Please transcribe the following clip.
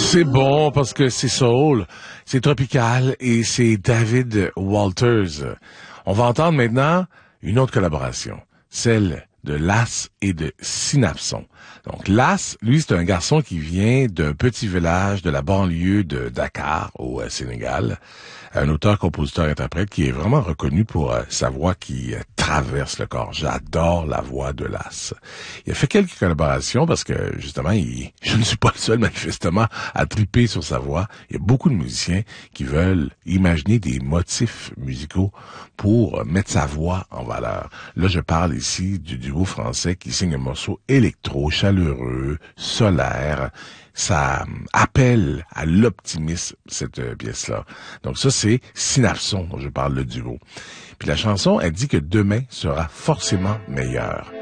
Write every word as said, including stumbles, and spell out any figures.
C'est bon parce que c'est soul, c'est tropical et c'est David Walters. On va entendre maintenant une autre collaboration, celle de Lass et de Synapson. Donc Lass, lui, c'est un garçon qui vient d'un petit village de la banlieue de Dakar, au Sénégal. Un auteur, compositeur, interprète qui est vraiment reconnu pour euh, sa voix qui euh, traverse le corps. J'adore la voix de Lass. Il a fait quelques collaborations parce que, justement, il, je ne suis pas le seul, manifestement, à triper sur sa voix. Il y a beaucoup de musiciens qui veulent imaginer des motifs musicaux pour euh, mettre sa voix en valeur. Là, je parle ici du duo français qui signe un morceau électro, chaleureux, solaire. Ça appelle à l'optimisme, cette euh, pièce-là. Donc ça, c'est Synapson, dont je parle, le duo. Puis la chanson, elle dit que demain sera forcément meilleur.